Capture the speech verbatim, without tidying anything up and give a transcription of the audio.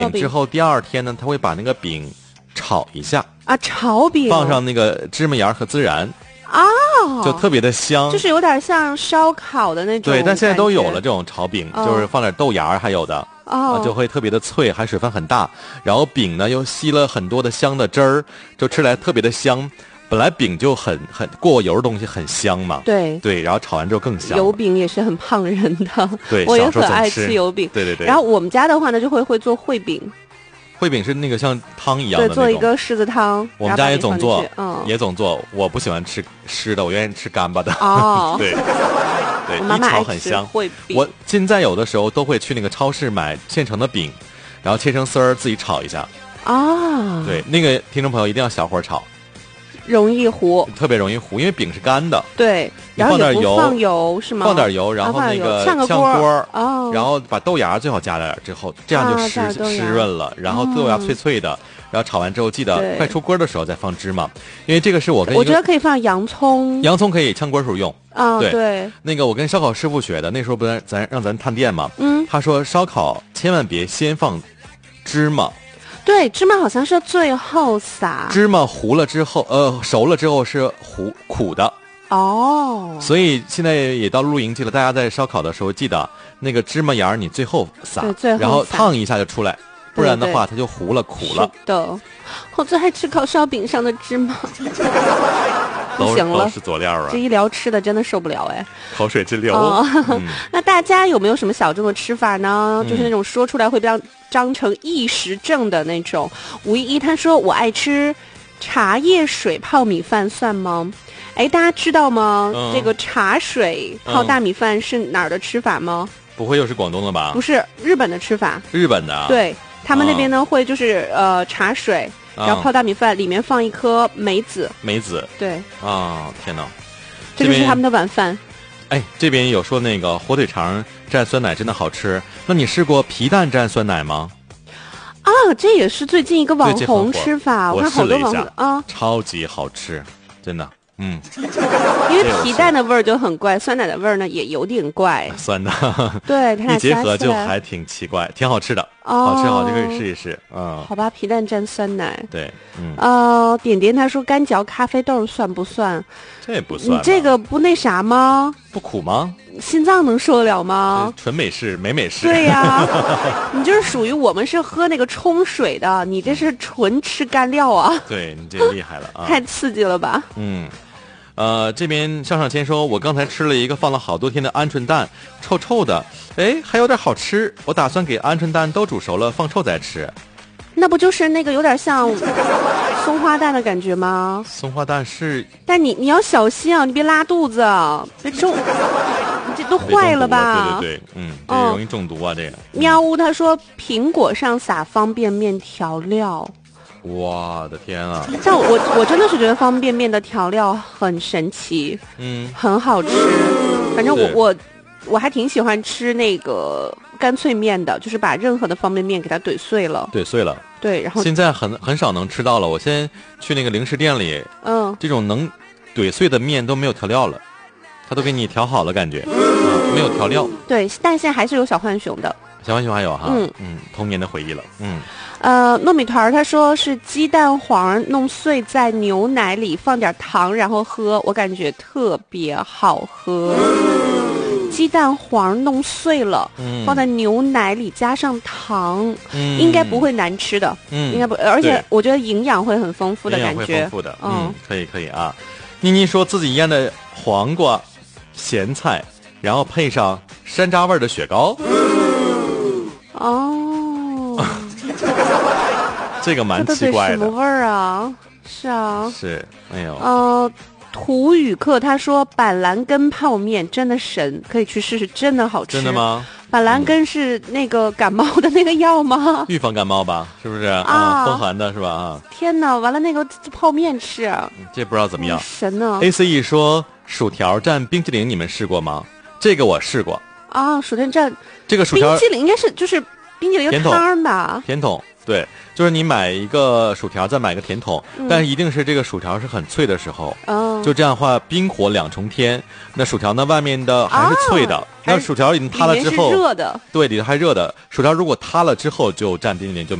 之后第二天呢，他会把那个饼炒一下啊，炒饼放上那个芝麻芽和孜然啊， 就特别的香， 就是有点像烧烤的那种。 对，但现在都有了这种炒饼， 哦、 就是放点豆芽还有的。 哦、 啊，就会特别的脆，还水分很大，然后饼呢又吸了很多的香的汁儿，就吃起来特别的香。本来饼就很很过油的东西很香嘛， 对对，然后炒完之后更香。 油饼也是很胖人的， 对， 我也很爱吃油饼。 对对对。 然后我们家的话呢，就会会做烩饼。 烩饼是那个像汤一样的那种， 对，做一个柿子汤。 我们家也总做， 嗯， 也总做。我不喜欢吃湿的，我愿意吃干巴的。 哦， 对，对， 我妈妈一炒很香。 烩饼， 我现在有的时候都会去那个超市买现成的饼，然后切成丝儿自己炒一下。 啊， 对，那个听众朋友一定要小火炒。 容易糊， 特别容易糊，因为饼是干的。 对，然后也不放油是吗？ 放点油，然后那个炝锅， 哦， 然后把豆芽最好加点之后，这样就湿、 啊、 湿润了。然后豆芽脆脆的，嗯、然后炒完之后记得快出锅的时候再放芝麻，因为这个是我跟我觉得可以放洋葱， 洋葱可以炝锅时候用。 啊， 对对， 那个我跟烧烤师傅学的，那时候不咱咱让咱探店嘛， 嗯， 他说烧烤千万别先放芝麻。 对，芝麻好像是最后撒， 芝麻糊了之后，呃，熟了之后是糊苦的。 哦， 所以现在也到露营季了，大家在烧烤的时候记得那个芝麻芽你最后撒， 最后撒然后烫一下就出来，不然的话它就糊了苦了。 是的，我最爱吃烤烧饼上的芝麻。不行了， 都是佐料啊！ 这一聊吃的真的受不了哎， 口水直流。 哦嗯、 那大家有没有什么小众的吃法呢？嗯、就是那种说出来会比较张成一时正的那种。吴依依他说我爱吃茶叶水泡米饭，算吗？哎，大家知道吗？嗯、这个茶水泡大米饭是哪儿的吃法吗？ 不会又是广东的吧？ 不是，日本的吃法。 日本的。 对，他们那边呢、哦、会就是呃茶水。然后泡大米饭，里面放一颗梅子。 梅子， 对啊、哦，天哪， 这就是他们的晚饭。 哎，这边有说那个火腿肠蘸酸奶真的好吃，那你试过皮蛋蘸酸奶吗？ 啊，这也是最近一个网红吃法， 我看好多网红啊， 超级好吃，真的。嗯， 因为皮蛋的味儿就很怪，酸奶的味儿呢也有点怪， 酸的。 对，它俩一结合就还挺奇怪，挺好吃的， 哦、 好吃好吃，可以试一试。嗯， 好吧，皮蛋蘸酸奶。 对，嗯。 呃，点点他说干嚼咖啡豆算不算？ 这也不算。 你这个不那啥吗？ 不苦吗？ 心脏能受得了吗？ 纯美式，美美式。 对呀，你就是属于我们是喝那个冲水的，你这是纯吃干料啊。 对你这厉害了啊！ 太刺激了吧？ 嗯。呃，这边上上签说，我刚才吃了一个放了好多天的鹌鹑蛋，臭臭的，哎，还有点好吃。我打算给鹌鹑蛋都煮熟了放臭再吃。 那不就是那个有点像松花蛋的感觉吗？ 松花蛋是， 但你你要小心啊，你别拉肚子，别中，你这都坏了吧？ 对对对，嗯，这容易中毒啊，哦、这个。 喵呜，他说苹果上撒方便面调料。 我的天啊！ 但我我真的是觉得方便面的调料很神奇， 嗯， 很好吃。反正我我我还挺喜欢吃那个干脆面的，就是把任何的方便面给它怼碎了， 怼碎了。 对，然后现在很很少能吃到了。我先去那个零食店里， 嗯， 这种能怼碎的面都没有调料了，他都给你调好了，感觉、嗯、没有调料。 对，但现在还是有小浣熊的。 小浣熊还有哈， 嗯嗯，童年的回忆了，嗯。 呃，糯米团他说是鸡蛋黄弄碎在牛奶里放点糖然后喝，我感觉特别好喝。鸡蛋黄弄碎了、嗯、放在牛奶里加上糖、嗯、应该不会难吃的，嗯，应该不，而且我觉得营养会很丰富的感觉， 营养会丰富的，嗯，嗯可以可以啊。妮妮说自己腌的黄瓜咸菜，然后配上山楂味的雪糕。 哦， 这个蛮奇怪的， 什么味儿啊？是啊， 是，哎呦， 呃，涂语课他说板蓝根泡面真的神，可以去试试，真的好吃。 真的吗？ 板蓝根是那个感冒的那个药吗？ 预防感冒吧，是不是啊？风寒的是吧？啊！ 天哪，完了那个泡面吃， 这不知道怎么样。 神呢 ！A C E 说薯条蘸冰淇淋，你们试过吗？这个我试过。 啊，薯条蘸这个薯条冰淇淋应该是就是冰淇淋的汤吧？ 甜筒， 对，就是你买一个薯条，再买个甜筒， 嗯、 但是一定是这个薯条是很脆的时候， 哦， 就这样的话，冰火两重天。那薯条呢，外面的还是脆的， 啊、 那薯条已经塌了之后， 热的， 对，里头还热的。薯条如果塌了之后就占冰点就。